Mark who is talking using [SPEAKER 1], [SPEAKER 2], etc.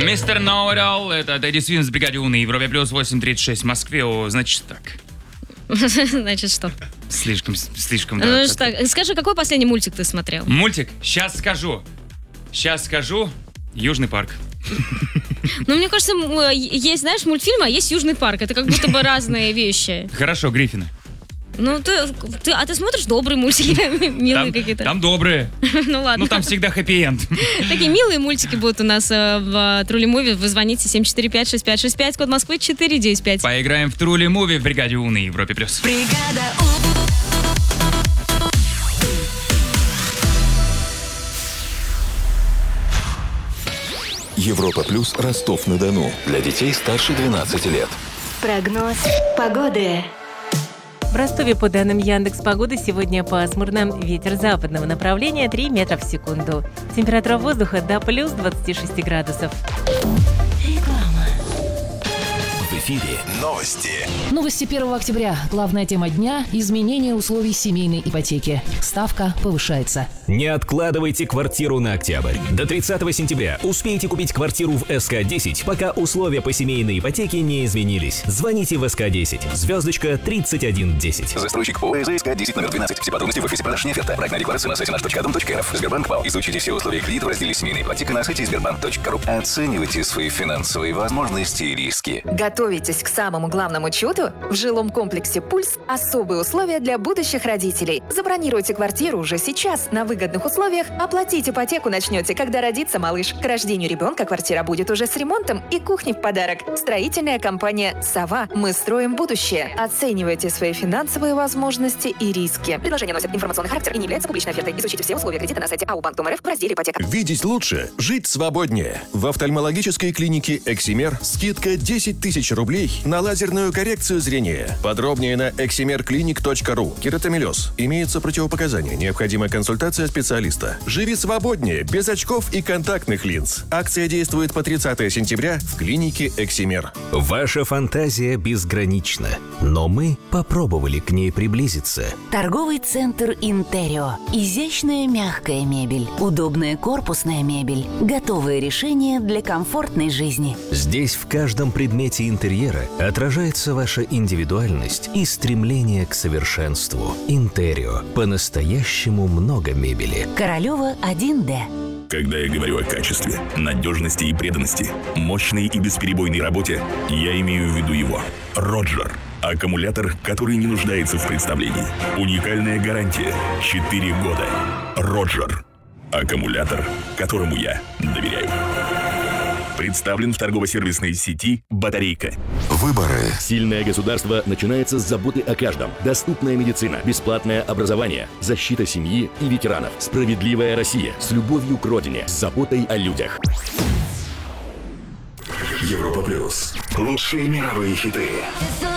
[SPEAKER 1] Мистер Ноуэлл, это Дэдди Свинс, Бригаде У на Европе плюс 8:36 в Москве. Значит так.
[SPEAKER 2] Значит что?
[SPEAKER 1] Слишком,
[SPEAKER 2] Ну,
[SPEAKER 1] да.
[SPEAKER 2] что, скажи, какой последний мультик ты смотрел?
[SPEAKER 1] Мультик? Сейчас скажу. Южный парк.
[SPEAKER 2] Ну, мне кажется, есть, знаешь, мультфильм, а есть Южный парк. Это как будто бы разные вещи.
[SPEAKER 1] Хорошо, Гриффины.
[SPEAKER 2] Ну, ты смотришь добрые мультики, милые какие-то.
[SPEAKER 1] Там добрые.
[SPEAKER 2] Ну, ладно.
[SPEAKER 1] Ну, там всегда хэппи-энд.
[SPEAKER 2] Такие милые мультики будут у нас в Трули Муви. Вы звоните 745-6565, код Москвы 495.
[SPEAKER 1] Поиграем в Трули Муви в Бригаде У на Европе плюс.
[SPEAKER 3] Бригада У.
[SPEAKER 4] Европа плюс Ростов-на-Дону. Для детей старше 12 лет.
[SPEAKER 3] Прогноз погоды.
[SPEAKER 5] В Ростове, по данным Яндекс.Погоды, сегодня пасмурно. Ветер западного направления 3 метра в секунду. Температура воздуха до плюс 26 градусов.
[SPEAKER 4] В эфире новости.
[SPEAKER 6] Новости 1 октября. Главная тема дня – изменение условий семейной ипотеки. Ставка повышается.
[SPEAKER 7] Не откладывайте квартиру на октябрь. До 30 сентября успейте купить квартиру в СК-10, пока условия по семейной ипотеке не изменились. Звоните в СК-10, звездочка 3110.
[SPEAKER 4] Застройщик ПО СК-10 номер 12. Все подробности в офисе продаж оферта. Проектная декларация на сайте наш.дом.рф. Сбербанк ПАО. Изучите все условия кредита в разделе «Семейная ипотека» на сайте sberbank.ru. Оценивайте свои финансовые возможности и риски.
[SPEAKER 8] Готовитесь к самому главному чуду? В жилом комплексе «Пульс» особые условия для будущих родителей. Забронируйте квартиру уже сейчас на выгодных условиях. Оплатить ипотеку начнете, когда родится малыш. К рождению ребенка квартира будет уже с ремонтом и кухней в подарок. Строительная компания «Сова». Мы строим будущее. Оценивайте свои финансовые возможности и риски. Предложение носит информационный характер и не является публичной офертой. Изучите все условия кредита на сайте АУ-Банк.РФ в разделе «Ипотека».
[SPEAKER 9] Видеть лучше, жить свободнее. В офтальмологической клинике «Эксимер» скидка 10 тысяч рублей на лазерную коррекцию зрения. Подробнее на eximerclinic.ru. Кератомелез. Имеются противопоказания. Необходима консультация специалиста. Живи свободнее, без очков и контактных линз. Акция действует по 30 сентября в клинике «Эксимер».
[SPEAKER 7] Ваша фантазия безгранична, но мы попробовали к ней приблизиться.
[SPEAKER 3] Торговый центр «Интерио». Изящная мягкая мебель, удобная корпусная мебель, готовые решения для комфортной жизни.
[SPEAKER 7] Здесь в каждом предмете интерьера отражается ваша индивидуальность и стремление к совершенству. Интерио. По-настоящему много мебели.
[SPEAKER 3] Королева 1D.
[SPEAKER 10] Когда я говорю о качестве, надежности и преданности, мощной и бесперебойной работе, я имею в виду его. Роджер. Аккумулятор, который не нуждается в представлении. Уникальная гарантия. 4 года. Роджер. Аккумулятор, которому я доверяю. Представлен в торгово-сервисной сети «Батарейка».
[SPEAKER 4] Выборы.
[SPEAKER 11] Сильное государство начинается с заботы о каждом. Доступная медицина, бесплатное образование, защита семьи и ветеранов. Справедливая Россия с любовью к родине, с заботой о людях.
[SPEAKER 4] Европа плюс. Лучшие мировые хиты.